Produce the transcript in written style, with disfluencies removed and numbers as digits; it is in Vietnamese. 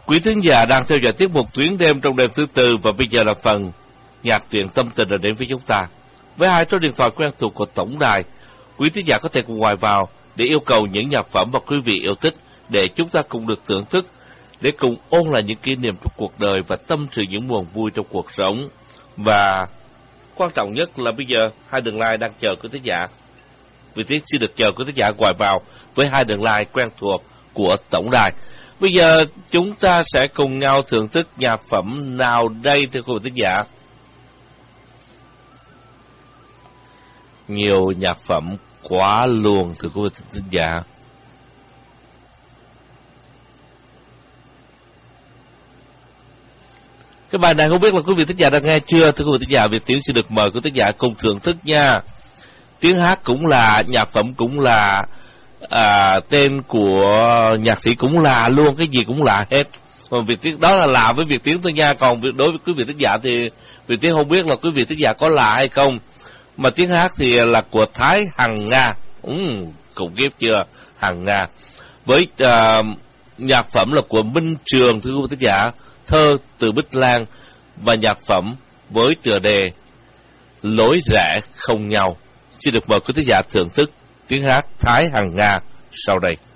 Quý thính giả đang theo dõi tiết mục Tuyến đêm trong đêm thứ tư, và bây giờ là phần nhạc truyện tâm tình đã đến với chúng ta. Với hai số điện thoại quen thuộc của tổng đài, quý thính giả có thể cùng gọi vào để yêu cầu những nhạc phẩm mà quý vị yêu thích, để chúng ta cùng được thưởng thức, để cùng ôn lại những kỷ niệm trong cuộc đời và tâm sự những buồn vui trong cuộc sống. Và quan trọng nhất là bây giờ hai đường line đang chờ quý thính giả. Vì thế xin được chờ quý thính giả gọi vào với hai đường line quen thuộc của tổng đài. Bây giờ chúng ta sẽ cùng nhau thưởng thức nhạc phẩm nào đây thưa quý vị thính giả? Nhiều nhạc phẩm quá luôn thưa quý vị thính giả. Cái bài này không biết là quý vị thính giả đã nghe chưa thưa quý vị thính giả? Việt Tiến xin được mời quý thính giả cùng thưởng thức nha. Tiếng hát cũng là, nhạc phẩm cũng là, tên của nhạc sĩ cũng là luôn, cái gì cũng là hết. Còn Việt Tiến đó là lạ với Việt Tiến thôi nha. Còn đối với quý vị thính giả thì Việt Tiến không biết là quý vị thính giả có lạ hay không. Mà tiếng hát thì là của Thái Hằng Nga. Khủng khiếp chưa? Hằng Nga. Với nhạc phẩm là của Minh Trường thưa quý vị thính giả, thơ từ Bích Lan, và nhạc phẩm với tựa đề Lối Rẽ Không Nhau. Xin được mời quý thính giả thưởng thức tiếng hát Thái Hằng Nga sau đây.